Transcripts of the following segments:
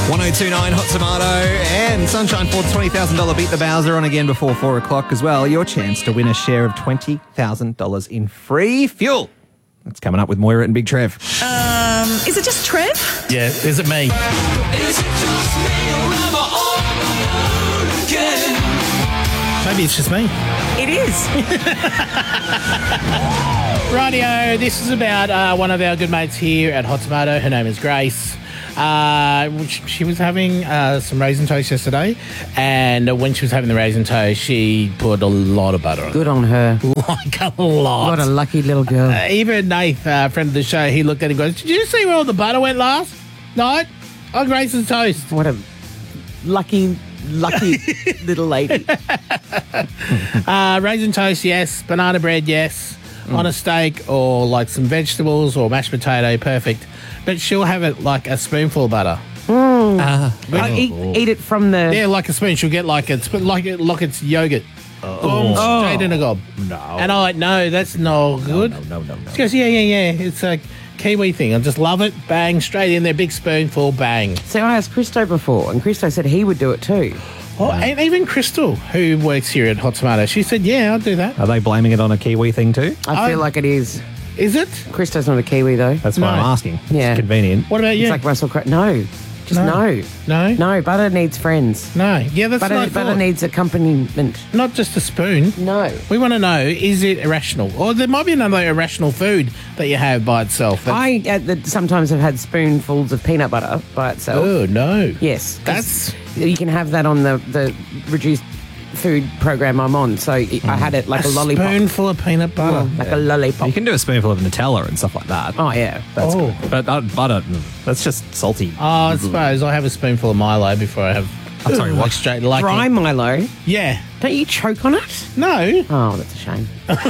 1029 Hot Tomato and Sunshine Ford's $20,000 Beat the Bowser on again before 4 o'clock as well. Your chance to win a share of $20,000 in free fuel. That's coming up with Moira and Big Trev. Is it just Trev? Yeah, is it me? Is it just me or am I on my own again? Maybe it's just me. It is. Rightio, this is about one of our good mates here at Hot Tomato. Her name is Grace. She was having some raisin toast yesterday, and when she was having the raisin toast, she put a lot of butter on it. Good on her. Like a lot. What a lucky little girl. Even Nath, friend of the show, he looked at it and goes, "Did you see where all the butter went last night? On Grace's toast." What a lucky little lady. Raisin toast, yes. Banana bread, yes. On a steak or like some vegetables or mashed potato, perfect. But she'll have it like a spoonful of butter. Eat it from the... Yeah, like a spoon. She'll get like it's it's yogurt. Boom, straight in a gob. No. And I'm like, no, that's no good. No. She goes, yeah. It's a Kiwi thing. I just love it. Bang, straight in there, big spoonful, bang. So I asked Christo before, and Christo said he would do it too. Oh, and even Crystal, who works here at Hot Tomato, she said, yeah, I'll do that. Are they blaming it on a Kiwi thing too? I feel like it is. Is it? Christo's not a Kiwi, though. That's why No. I'm asking. Yeah. It's convenient. What about you? It's like Russell Crowe. No. Just no. No? No, butter needs friends. No. Yeah, that's what I Butter thought. needs accompaniment. Not just a spoon. No. We want to know, is it irrational? Or there might be another irrational food that you have by itself. I sometimes have had spoonfuls of peanut butter by itself. Oh, no. Yes. 'cause That's... You can have that on the reduced food program I'm on. So I had it like a lollipop. spoonful of peanut butter. Like a lollipop. You can do a spoonful of Nutella and stuff like that. Oh, yeah. That's Oh. good. But butter, that's just salty. I suppose I have a spoonful of Milo before I have... I'll tell you what. Straight like Dry Milo. Yeah. Don't you choke on it? No. Oh, that's a shame.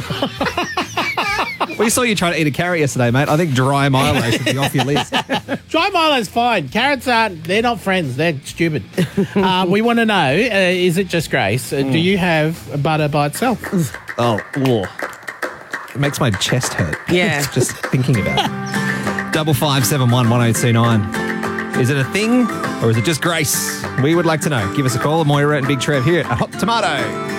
We saw you trying to eat a carrot yesterday, mate. I think dry Milo should be off your list. Dry Milo's fine. Carrots aren't. They're not friends. They're stupid. We want to know, is it just Grace? Do you have butter by itself? Oh, it makes my chest hurt. Yeah. Just thinking about it. 5571 1029. Is it a thing or is it just Grace? We would like to know. Give us a call. Moira and Big Trev here at Hot Tomato.